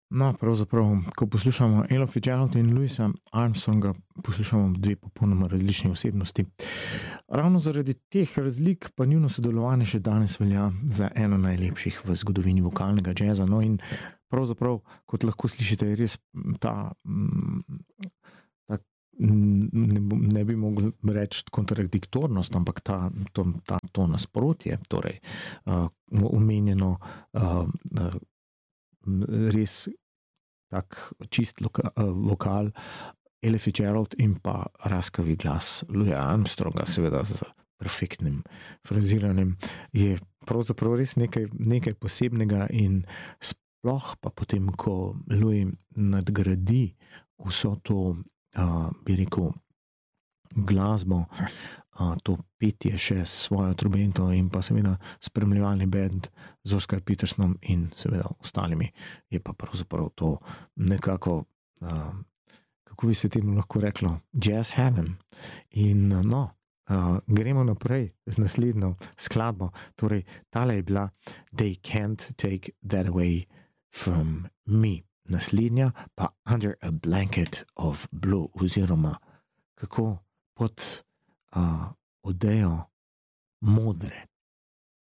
No, pravzaprav, ko poslušamo Ella Fitzgerald in Louisa Armstronga, poslušamo dve popolnoma različni osebnosti. Ravno zaradi teh razlik pa njuno sodelovanje še danes velja za eno najlepših v zgodovini vokalnega džeza. No, in pravzaprav, kot lahko slišite, je res ta, ne bi mogel reči kontradiktornost, ampak to nasprotje, torej omenjeno res tak čist vokal Ella Fitzgerald in pa raskavi glas Louisa Armstronga, seveda z perfektnim fraziranjem, je pravzaprav res nekaj posebnega. In sploh pa potem, ko Louis nadgradi vso to, bi rekel, glasbo, to petje še s svojo trobento in pa seveda spremljevalni band z Oscar Petersonom in seveda ostalimi, je pa pravzaprav to nekako, kako bi se temu lahko reklo, jazz heaven. In no, gremo naprej z naslednjo skladbo. Torej, tale je bila They Can't Take That Away From Me. Naslednja pa Under a Blanket of Blue, oziroma kako pod odejo modre.